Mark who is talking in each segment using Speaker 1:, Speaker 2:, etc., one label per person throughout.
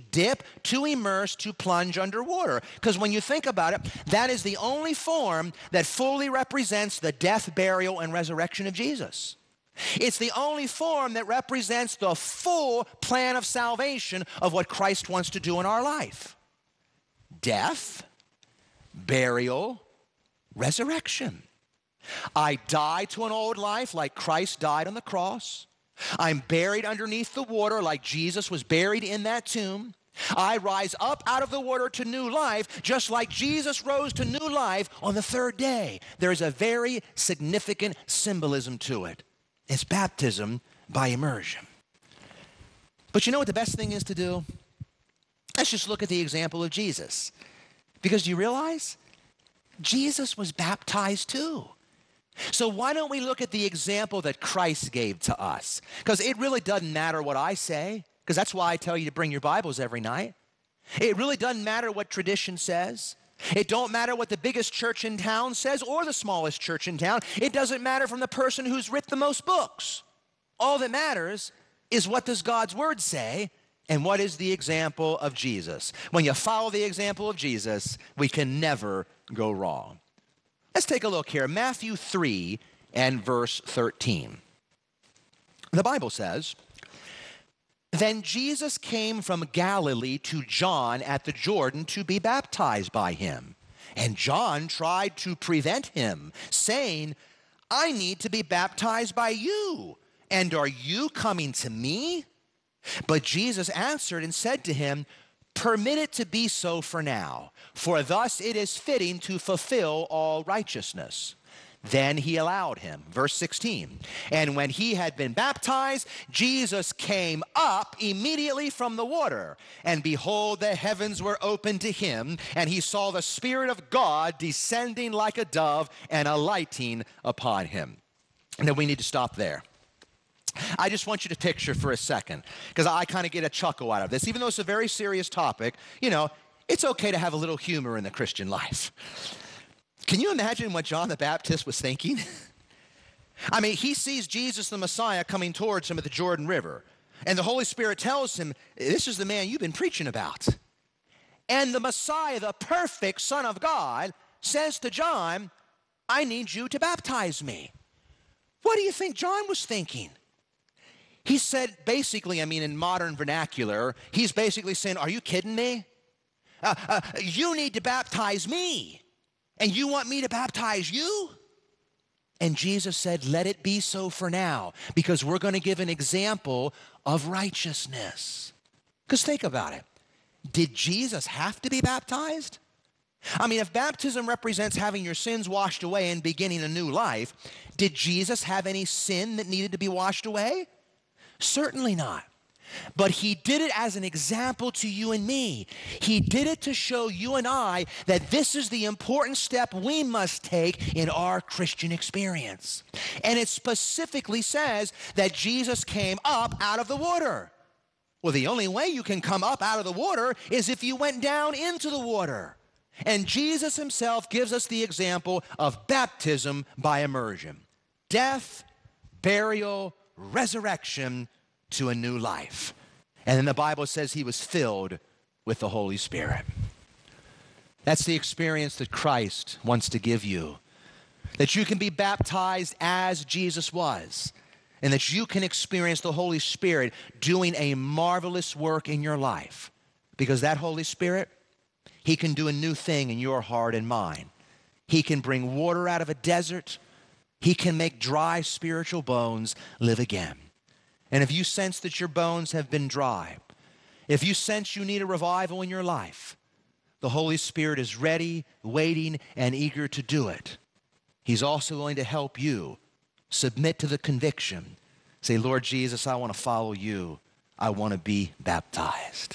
Speaker 1: dip, to immerse, to plunge underwater. Because when you think about it, that is the only form that fully represents the death, burial, and resurrection of Jesus. It's the only form that represents the full plan of salvation of what Christ wants to do in our life. Death, burial, resurrection. I die to an old life like Christ died on the cross. I'm buried underneath the water like Jesus was buried in that tomb. I rise up out of the water to new life just like Jesus rose to new life on the third day. There is a very significant symbolism to it. It's baptism by immersion. But you know what the best thing is to do? Let's just look at the example of Jesus. Because do you realize? Jesus was baptized too. So why don't we look at the example that Christ gave to us? Because it really doesn't matter what I say, because that's why I tell you to bring your Bibles every night. It really doesn't matter what tradition says. It don't matter what the biggest church in town says or the smallest church in town. It doesn't matter from the person who's written the most books. All that matters is what does God's word say and what is the example of Jesus. When you follow the example of Jesus, we can never go wrong. Let's take a look here. Matthew 3 and verse 13. The Bible says, "Then Jesus came from Galilee to John at the Jordan to be baptized by him. And John tried to prevent him, saying, 'I need to be baptized by you, and are you coming to me?' But Jesus answered and said to him, 'Permit it to be so for now, for thus it is fitting to fulfill all righteousness.' Then he allowed him." Verse 16. "And when he had been baptized, Jesus came up immediately from the water. And behold, the heavens were opened to him, and he saw the Spirit of God descending like a dove and alighting upon him." Now we need to stop there. I just want you to picture for a second, because I kind of get a chuckle out of this. Even though it's a very serious topic, it's okay to have a little humor in the Christian life. Can you imagine what John the Baptist was thinking? I mean, he sees Jesus the Messiah coming towards him at the Jordan River. And the Holy Spirit tells him, this is the man you've been preaching about. And the Messiah, the perfect Son of God, says to John, "I need you to baptize me." What do you think John was thinking? He said, basically, in modern vernacular, he's basically saying, "Are you kidding me? You need to baptize me. And you want me to baptize you?" And Jesus said, "Let it be so for now, because we're going to give an example of righteousness." Because think about it. Did Jesus have to be baptized? If baptism represents having your sins washed away and beginning a new life, did Jesus have any sin that needed to be washed away? Certainly not. But he did it as an example to you and me. He did it to show you and I that this is the important step we must take in our Christian experience. And it specifically says that Jesus came up out of the water. Well, the only way you can come up out of the water is if you went down into the water. And Jesus himself gives us the example of baptism by immersion. Death, burial, resurrection to a new life. And then the Bible says he was filled with the Holy Spirit. That's the experience that Christ wants to give you. That you can be baptized as Jesus was. And that you can experience the Holy Spirit doing a marvelous work in your life. Because that Holy Spirit, he can do a new thing in your heart and mind. He can bring water out of a desert. He can make dry spiritual bones live again. And if you sense that your bones have been dry, if you sense you need a revival in your life, the Holy Spirit is ready, waiting, and eager to do it. He's also going to help you submit to the conviction. Say, "Lord Jesus, I want to follow you. I want to be baptized."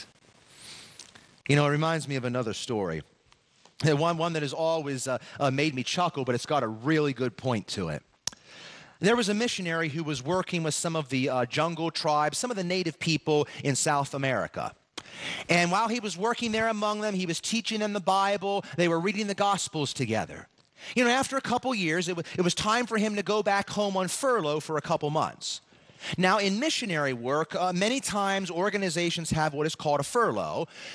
Speaker 1: It reminds me of another story. One that has always made me chuckle, but it's got a really good point to it. There was a missionary who was working with some of the jungle tribes, some of the native people in South America. And while he was working there among them, he was teaching them the Bible. They were reading the Gospels together. After a couple years, it was time for him to go back home on furlough for a couple months. Now, in missionary work, many times organizations have what is called a furlough,